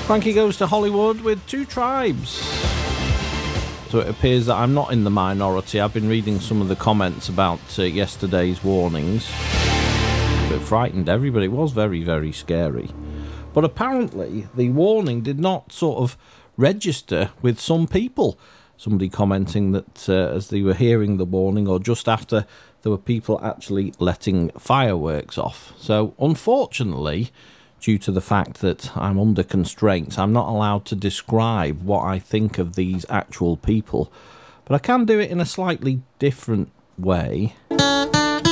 Frankie Goes to Hollywood with Two Tribes. So it appears that I'm not in the minority. I've been reading some of the comments about yesterday's warnings. It frightened everybody. It was very, very scary. But apparently the warning did not sort of register with some people. Somebody commenting that as they were hearing the warning, or just after, there were people actually letting fireworks off. So unfortunately, due to the fact that I'm under constraints, I'm not allowed to describe what I think of these actual people. But I can do it in a slightly different way.